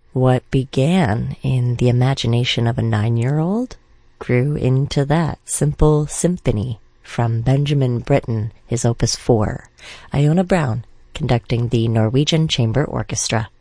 What began in the imagination of a 9-year-old grew into that simple symphony from Benjamin Britten, his Opus 4, Iona Brown conducting the Norwegian Chamber Orchestra.